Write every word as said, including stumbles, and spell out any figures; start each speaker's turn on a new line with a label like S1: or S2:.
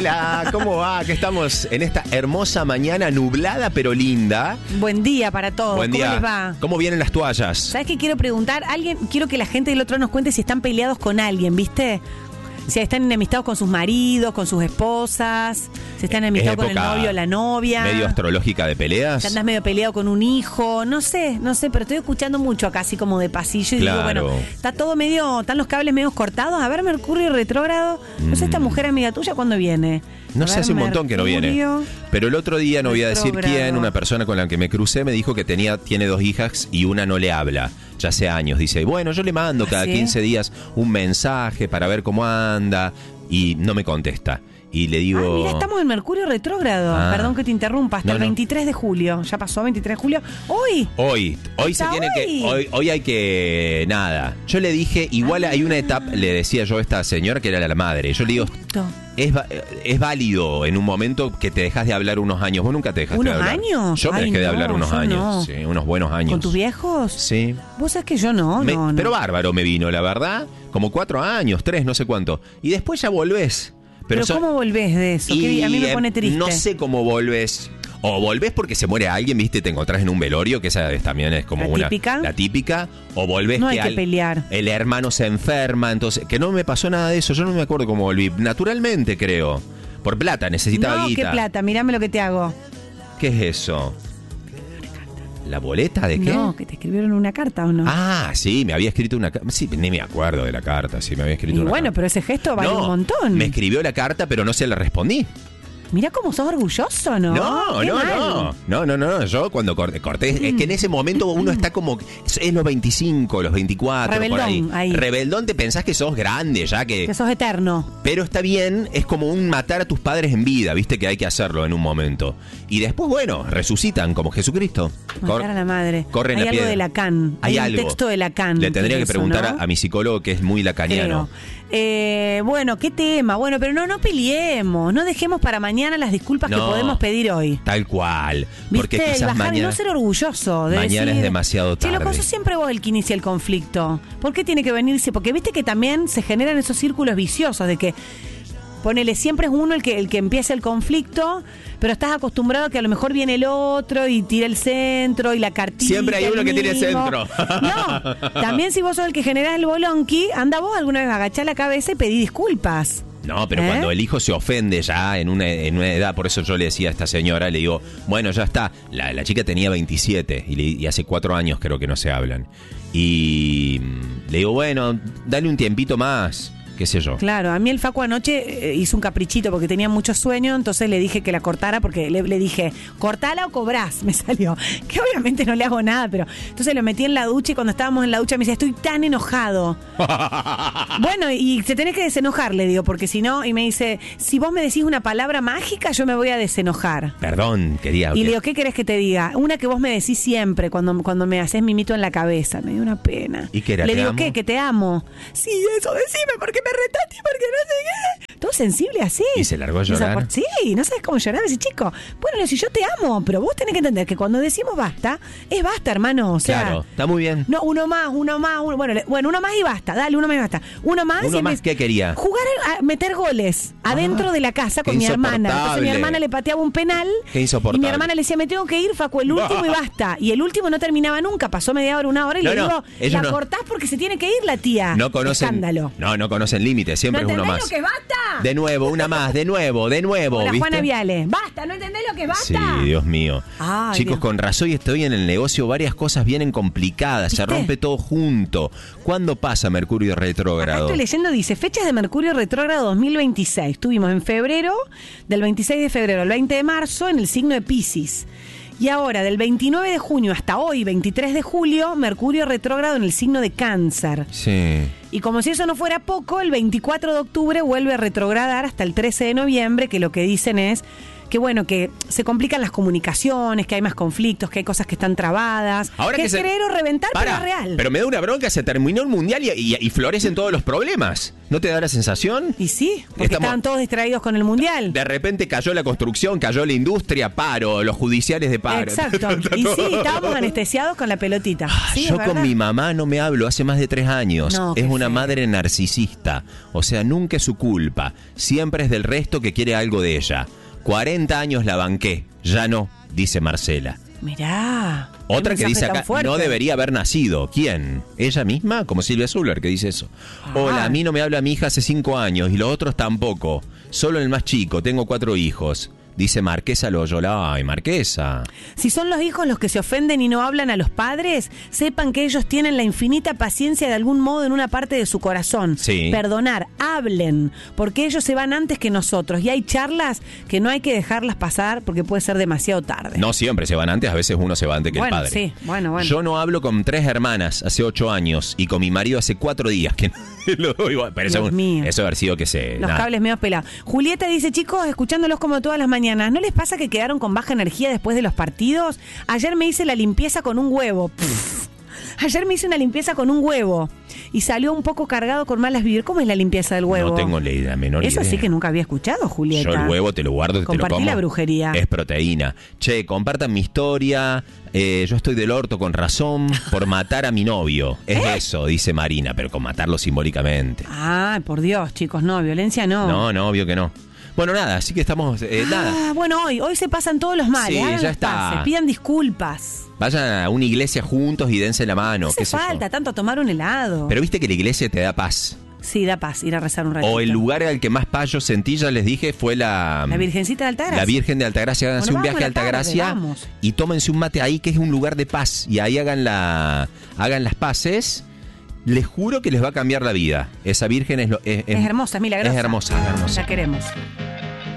S1: Hola, ¿cómo va? Que estamos en esta hermosa mañana nublada pero linda.
S2: Buen día para todos.
S1: Buen día.
S2: ¿Cómo les va?
S1: ¿Cómo vienen las toallas?
S2: ¿Sabes qué quiero preguntar? Alguien, quiero que la gente del otro nos cuente si están peleados con alguien, ¿viste? Si están enemistados con sus maridos, con sus esposas, si están enemistados con el novio o la novia.
S1: ¿Medio astrológica de peleas?
S2: Si andas medio peleado con un hijo, no sé, no sé, pero estoy escuchando mucho acá así como de pasillo y
S1: Claro.
S2: digo, bueno, está todo medio, están los cables medio cortados. A ver, Mercurio retrógrado. No sé, esta mujer amiga tuya, ¿cuándo viene?
S1: No
S2: A
S1: sé,
S2: ver,
S1: hace un montón que no viene.
S2: Mercurio.
S1: Pero el otro día, no voy a decir
S2: Retrógrado.
S1: quién, una persona con la que me crucé me dijo que tenía, tiene dos hijas y una no le habla. Ya hace años. Dice, bueno, yo le mando
S2: ¿Ah,
S1: cada
S2: sí?
S1: quince días un mensaje para ver cómo anda y no me contesta. Y le digo...
S2: Ah, mira, estamos en Mercurio retrógrado.
S1: Ah.
S2: Perdón que te interrumpa. Hasta
S1: No,
S2: el
S1: no.
S2: veintitrés de julio. Ya pasó, veintitrés de julio. Hoy.
S1: Hoy, hoy se
S2: Hasta
S1: tiene
S2: hoy.
S1: que, hoy, hoy hay que, nada. Yo le dije, igual
S2: Ah.
S1: hay una etapa, le decía yo a esta señora que era la madre, yo le digo,
S2: Esto.
S1: es, va- es válido en un momento que te dejas de hablar unos años, vos nunca te dejaste
S2: ¿Unos
S1: de hablar.
S2: años?
S1: Yo me
S2: Ay,
S1: dejé de
S2: no,
S1: hablar unos
S2: yo
S1: años,
S2: no.
S1: sí, unos buenos años.
S2: ¿Con tus viejos?
S1: Sí.
S2: Vos sabés que yo no,
S1: Me-
S2: no, no.
S1: Pero bárbaro me vino, la verdad, como cuatro años, tres, no sé cuánto. Y después ya volvés.
S2: Pero,
S1: eso-
S2: ¿cómo volvés de eso?
S1: y,
S2: Que a mí me
S1: eh,
S2: pone triste.
S1: No sé cómo volvés. O volvés porque se muere alguien, viste, te encontrás en un velorio, que esa es- también es como
S2: ¿La
S1: una...
S2: típica?
S1: La típica. O volvés
S2: No
S1: que,
S2: hay que
S1: al-
S2: pelear.
S1: el hermano se enferma, entonces... Que no me pasó nada de eso, yo no me acuerdo cómo volví. Naturalmente, creo. Por plata, necesitaba
S2: No,
S1: guita.
S2: qué plata, mirame lo que te hago.
S1: ¿Qué es eso? ¿La boleta de qué?
S2: No, que te escribieron una carta o no.
S1: Ah, sí, me había escrito una carta. Sí, ni me acuerdo de la carta, sí, me había escrito
S2: y
S1: una
S2: bueno,
S1: carta.
S2: pero ese gesto vale
S1: No,
S2: un montón.
S1: Me escribió la carta, pero no se la respondí.
S2: Mirá cómo sos orgulloso, ¿no?
S1: No,
S2: Qué
S1: no,
S2: mal.
S1: no, no, no, no, yo cuando corté, corté es que en ese momento uno está como, es los veinticinco, los veinticuatro, por ahí.
S2: Rebeldón, ahí.
S1: Rebeldón, te pensás que sos grande ya, que,
S2: Que sos eterno.
S1: pero está bien, es como un matar a tus padres en vida, viste que hay que hacerlo en un momento. Y después, bueno, resucitan como Jesucristo. Cor-
S2: Matar a la madre.
S1: corren
S2: Hay
S1: a
S2: algo
S1: pie.
S2: de Lacan.
S1: Hay
S2: un
S1: algo.
S2: texto de Lacan.
S1: Le tendría que
S2: eso,
S1: preguntar
S2: ¿no?
S1: a, a mi psicólogo que es muy lacaniano.
S2: Creo. Eh, bueno, qué tema. Bueno, pero no, no peleemos. No dejemos para mañana las disculpas que
S1: No.
S2: podemos pedir hoy.
S1: Tal cual. Porque
S2: ¿Viste? Y
S1: quizás
S2: bajar y
S1: mañana...
S2: no ser orgulloso. De
S1: mañana
S2: decir,
S1: es demasiado
S2: Che, loco,
S1: tarde.
S2: sos siempre vos el que inicia el conflicto. ¿Por qué tiene que venirse? Porque viste que también se generan esos círculos viciosos de que ponele, siempre es uno el que el que empieza el conflicto, pero estás acostumbrado a que a lo mejor viene el otro y tira el centro y la cartita.
S1: Siempre hay
S2: el
S1: uno que tira el
S2: mimo.
S1: centro.
S2: No, también si vos sos el que generás el bolonqui, anda vos alguna vez a agachar la cabeza y pedí disculpas.
S1: No, pero
S2: ¿Eh?
S1: cuando el hijo se ofende ya en una, en una edad, por eso yo le decía a esta señora, le digo, bueno, ya está. La, la chica tenía veintisiete y, le- y hace cuatro años creo que no se hablan. Y mm, le digo, bueno, dale un tiempito más, qué sé yo.
S2: Claro, a mí el Facu anoche eh, hizo un caprichito porque tenía mucho sueño, entonces le dije que la cortara porque le, le dije, cortala o cobrás, me salió. Que obviamente no le hago nada, pero entonces lo metí en la ducha y cuando estábamos en la ducha me dice, estoy tan enojado. Bueno, y se tenés que desenojar, le digo, porque si no, y me dice, si vos me decís una palabra mágica, yo me voy a desenojar.
S1: Perdón, quería...
S2: Y le digo, ¿qué querés que te diga? Una que vos me decís siempre cuando, cuando me haces mimito en la cabeza. Me dio una pena.
S1: ¿Y qué era?
S2: Le
S1: ¿Te
S2: digo,
S1: amo?
S2: ¿qué? Que te amo. Sí, eso, decime, porque me retaste, porque no sé qué. Todo sensible así.
S1: ¿Y se largó a llorar?
S2: Desapor- Sí, no sabes cómo llorar. Ese chico, bueno, le digo, si yo te amo, pero vos tenés que entender que cuando decimos basta, es basta, hermano. O sea,
S1: Claro, está muy bien.
S2: no, uno más, uno más, uno, bueno, le- bueno, uno más y basta, dale, uno más y basta. Uno más
S1: ¿Uno
S2: y
S1: más
S2: me-
S1: qué quería?
S2: Jugar a meter goles adentro de la casa con
S1: qué
S2: mi hermana. Entonces mi
S1: insoportable.
S2: hermana le pateaba un penal
S1: Qué
S2: y
S1: insoportable.
S2: mi hermana le decía, me tengo que ir, Facu, el último y basta. Y el último no terminaba nunca, pasó media hora, una hora y
S1: No,
S2: le
S1: no,
S2: digo,
S1: ellos
S2: la
S1: no.
S2: cortás porque se tiene que ir la tía.
S1: No conocen...
S2: Escándalo.
S1: No, no conocen límites, siempre
S2: ¿No
S1: es uno
S2: entendés
S1: más.
S2: lo que basta?
S1: De nuevo, una más, de nuevo, de nuevo,
S2: Hola,
S1: ¿viste?
S2: Juana Viale. Basta, ¿no entendés lo que basta?
S1: Sí, Dios mío.
S2: Ay,
S1: Chicos,
S2: Dios.
S1: con razón y estoy en el negocio, varias cosas vienen complicadas, se
S2: ¿Viste?
S1: rompe todo junto. ¿Cuándo pasa Mercurio
S2: Acá
S1: retrógrado?
S2: estoy leyendo, dice, fechas de Mercurio retrógrado dos mil veintiséis. Tuvimos en febrero, del veintiséis de febrero al veinte de marzo, en el signo de Piscis. Y ahora, del veintinueve de junio hasta hoy, veintitrés de julio, Mercurio retrógrado en el signo de Cáncer.
S1: Sí.
S2: Y como si eso no fuera poco, el veinticuatro de octubre vuelve a retrogradar hasta el trece de noviembre, que lo que dicen es que bueno, que se complican las comunicaciones, que hay más conflictos, que hay cosas que están trabadas,
S1: Ahora
S2: que,
S1: que
S2: es
S1: se-
S2: querer o reventar,
S1: Pará,
S2: pero es real.
S1: pero me da una bronca, se terminó el mundial y, y, y florecen todos los problemas. ¿No te da la sensación?
S2: Y sí, porque
S1: Estamos-
S2: estaban todos distraídos con el mundial.
S1: De repente cayó la construcción, cayó la industria, paro, los judiciales de paro.
S2: Exacto. Y sí, estábamos anestesiados con la pelotita. Sí,
S1: Yo
S2: es
S1: con
S2: verdad.
S1: mi mamá no me hablo hace más de tres años.
S2: No,
S1: es
S2: qué
S1: una
S2: feo.
S1: madre narcisista. O sea, nunca es su culpa. Siempre es del resto que quiere algo de ella. cuarenta años la banqué. Ya no, dice Marcela.
S2: Mirá. qué
S1: Otra que
S2: mensaje
S1: dice
S2: tan
S1: acá,
S2: fuerte.
S1: no debería haber nacido. ¿Quién? ¿Ella misma? Como Silvia Zuller, que dice eso.
S2: Ah.
S1: Hola, a mí no me habla mi hija hace cinco años y los otros tampoco. Solo el más chico, tengo cuatro hijos. Dice Marquesa Loyola. Ay, Marquesa.
S2: Si son los hijos los que se ofenden y no hablan a los padres, sepan que ellos tienen la infinita paciencia de algún modo en una parte de su corazón.
S1: Sí.
S2: Perdonar, hablen, porque ellos se van antes que nosotros. Y hay charlas que no hay que dejarlas pasar porque puede ser demasiado tarde.
S1: No siempre se van antes, a veces uno se va antes que
S2: Bueno,
S1: el padre.
S2: sí, bueno, bueno.
S1: Yo no hablo con tres hermanas hace ocho años y con mi marido hace cuatro días que no lo doy. Pero eso,
S2: Dios mío.
S1: eso haber sido que se...
S2: Los
S1: nada.
S2: cables medio pelados. Julieta dice, chicos, escuchándolos como todas las mañanas, ¿no les pasa que quedaron con baja energía después de los partidos? Ayer me hice la limpieza con un huevo. Pff. Ayer me hice una limpieza con un huevo y salió un poco cargado con malas vibras. ¿Cómo es la limpieza del huevo?
S1: No tengo la idea, menor
S2: Eso
S1: idea.
S2: sí que nunca había escuchado, Julieta.
S1: Yo el huevo te lo guardo, te lo
S2: Compartí
S1: como.
S2: la brujería.
S1: Es proteína. Che, compartan mi historia. Eh, yo estoy del orto con razón por matar a mi novio. Es
S2: ¿Eh?
S1: eso, dice Marina, pero con matarlo simbólicamente.
S2: Ah, por Dios, chicos, no, violencia no.
S1: No, no, obvio que no. Bueno, nada, así que estamos... eh,
S2: ah,
S1: nada.
S2: bueno, hoy, hoy se pasan todos los males.
S1: Sí,
S2: hagan
S1: ya
S2: las
S1: está.
S2: paces, pidan disculpas.
S1: Vayan a una iglesia juntos y dense la mano.
S2: No
S1: qué
S2: hace
S1: sé yo.
S2: falta tanto tomar un helado.
S1: Pero viste que la iglesia te da paz.
S2: Sí, da paz ir a rezar un ratito.
S1: O el lugar al que más paz yo sentí, ya les dije, fue la...
S2: La Virgencita de Altagracia.
S1: La Virgen de Altagracia. Háganse
S2: Bueno,
S1: un
S2: vamos
S1: viaje a
S2: a la tarde,
S1: Altagracia
S2: vamos.
S1: y tómense un mate ahí, que es un lugar de paz. Y ahí hagan la hagan las paces. Les juro que les va a cambiar la vida. Esa Virgen es, lo, es,
S2: Es hermosa, es milagrosa.
S1: Es hermosa, es hermosa.
S2: La queremos.